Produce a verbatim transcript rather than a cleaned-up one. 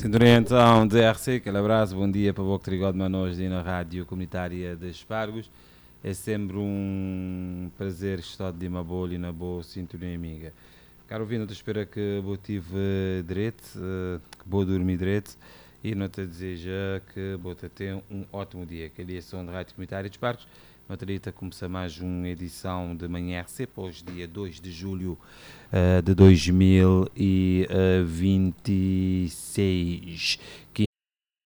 Sintonia então de R C, aquele abraço, bom dia para o Boco Trigode Manos na Rádio Comunitária de Espargos. É sempre um prazer estar de uma boa e na boa sintonia amiga. Caro ouvindo, eu espero que vou tive direito, que vou dormir direito e não te deseja que vou ter um ótimo dia. Que ali são da Rádio Comunitária de Espargos. Matarita começa mais uma edição de Manhã R C para hoje, dia dois de julho uh, de dois mil e vinte e seis.